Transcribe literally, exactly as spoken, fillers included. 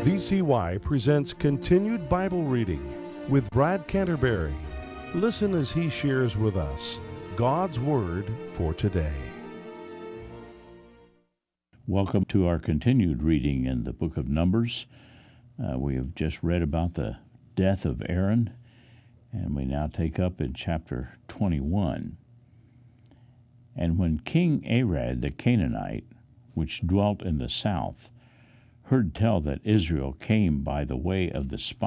V C Y presents Continued Bible Reading with Brad Canterbury. Listen as he shares with us God's Word for today. Welcome to our continued reading in the book of Numbers. Uh, we have just read about the death of Aaron, and we now take up in chapter twenty-one. And when King Arad the Canaanite, which dwelt in the south, heard tell that Israel came by the way of the